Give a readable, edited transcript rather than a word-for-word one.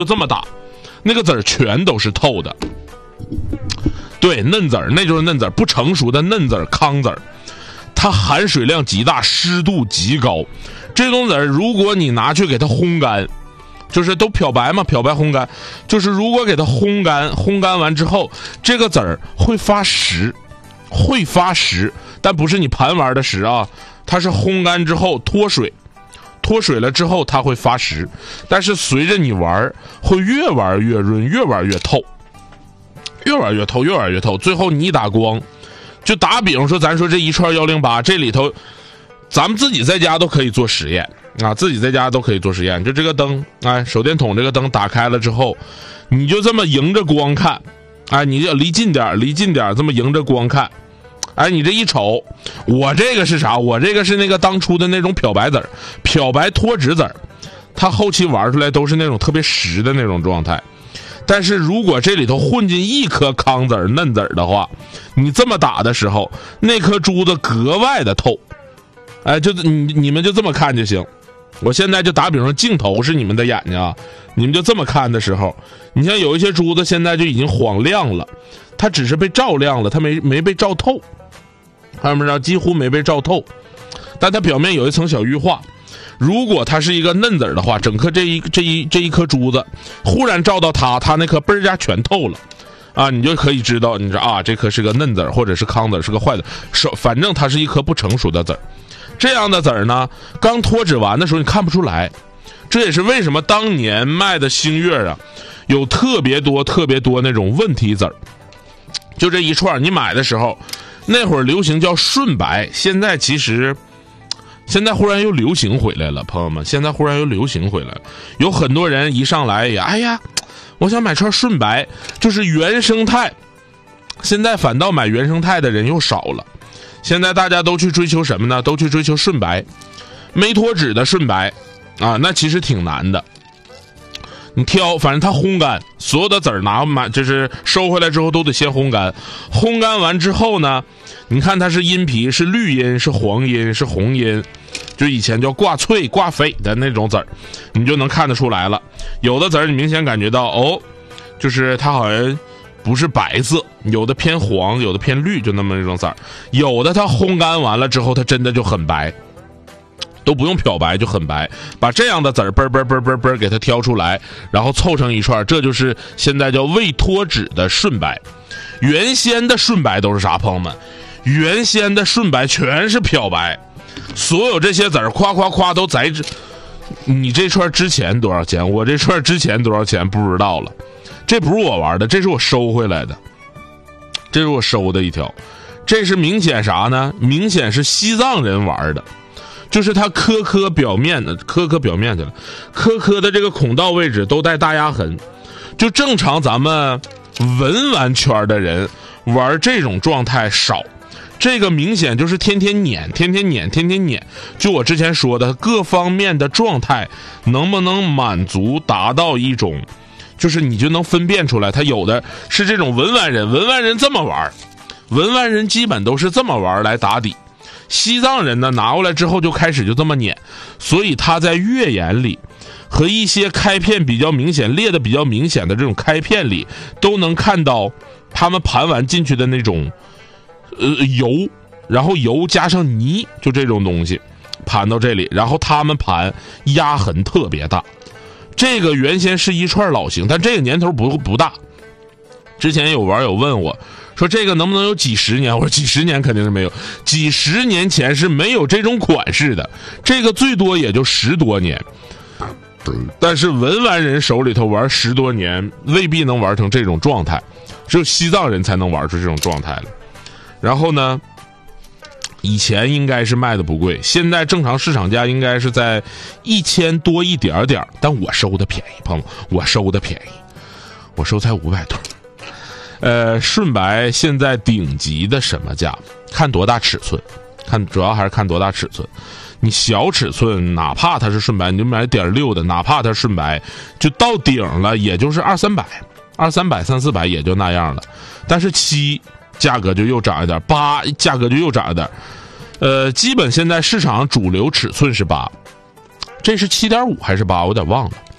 就这么大，那个籽儿全都是透的。对，嫩籽儿，那就是嫩籽儿，不成熟的嫩籽儿、糠籽儿，它含水量极大，湿度极高。这种籽儿，如果你拿去给它烘干，就是都漂白嘛，漂白烘干，就是如果给它烘干完之后，这个籽儿会发实，但不是你盘玩的实啊，它是烘干之后脱水了之后它会发实，但是随着你玩会越玩越润，越玩越透，最后你一打光，就打比方说，咱说这一串108，这里头咱们自己在家都可以做实验啊，就这个灯，哎，手电筒这个灯打开了之后，你就这么迎着光看，哎，你就离近点，这么迎着光看，哎，你这一瞅，我这个是啥？我这个是那个当初的那种漂白籽儿，漂白脱脂籽儿，它后期玩出来都是那种特别实的那种状态。但是如果这里头混进一颗糠籽儿、嫩籽儿的话，你这么打的时候，那颗珠子格外的透。哎，就你们就这么看就行。我现在就打比方，镜头是你们的眼睛啊，你们就这么看的时候，你像有一些珠子现在就已经晃亮了，它只是被照亮了，它没被照透，看没知道？几乎没被照透，但它表面有一层小玉化。如果它是一个嫩籽儿的话，整颗这一颗珠子忽然照到它那颗嘣儿家全透了啊，你就可以知道，你说啊，这颗是个嫩籽儿，或者是糠籽儿，是个坏的，反正它是一颗不成熟的籽儿。这样的籽儿呢，刚脱脂完的时候你看不出来，这也是为什么当年卖的星月啊，有特别多那种问题籽儿。就这一串，你买的时候，那会儿流行叫顺白，现在忽然又流行回来了，朋友们，现在忽然又流行回来了。有很多人一上来呀，哎呀，我想买串顺白，就是原生态。现在反倒买原生态的人又少了。现在大家都去追求什么呢？都去追求顺白，没脱脂的顺白啊，那其实挺难的。你挑，反正它烘干，所有的籽儿就是收回来之后都得先烘干。烘干完之后呢，你看它是阴皮，是绿阴，是黄阴，是红阴，就以前叫挂脆挂翡的那种籽儿，你就能看得出来了。有的籽儿你明显感觉到哦，就是它好像不是白色，有的偏黄，有的偏绿，就那么一种籽儿。有的它烘干完了之后，它真的就很白，都不用漂白就很白。把这样的籽儿嘣给它挑出来，然后凑成一串，这就是现在叫未脱脂的顺白。原先的顺白都是啥，朋友们？原先的顺白全是漂白，所有这些籽儿夸都在你这串之前多少钱？我这串之前多少钱不知道了。这不是我玩的，这是我收回来的，这是我收的一条。这是明显啥呢？明显是西藏人玩的，就是它颗表面的这个孔道位置都带大压痕。就正常咱们文玩圈的人玩这种状态少，这个明显就是天天撵。就我之前说的，各方面的状态能不能满足，达到一种就是你就能分辨出来，他有的是这种文玩人这么玩，文玩人基本都是这么玩来打底。西藏人呢拿过来之后就开始就这么撵，所以他在月眼里和一些开片比较明显、裂的比较明显的这种开片里，都能看到他们盘完进去的那种油，然后油加上泥，就这种东西盘到这里，然后他们盘压痕特别大。这个原先是一串老型，但这个年头不大。之前有网友问我说这个能不能有几十年？我说几十年肯定是没有，几十年前是没有这种款式的，这个最多也就10多年。但是文玩人手里头玩10多年未必能玩成这种状态，只有西藏人才能玩出这种状态来。然后呢，以前应该是卖的不贵，现在正常市场价应该是在1000多一点点，但我收的便宜，朋友，我收的便宜，我收才500多。顺白现在顶级的什么价？看多大尺寸，主要还是看多大尺寸。你小尺寸，哪怕它是顺白，你就买1.6的，哪怕它顺白，就到顶了，也就是200-300、300-400也就那样了。但是7价格就又涨一点，8价格就又涨一点。基本现在市场上主流尺寸是8，这是7.5还是8？我有点忘了。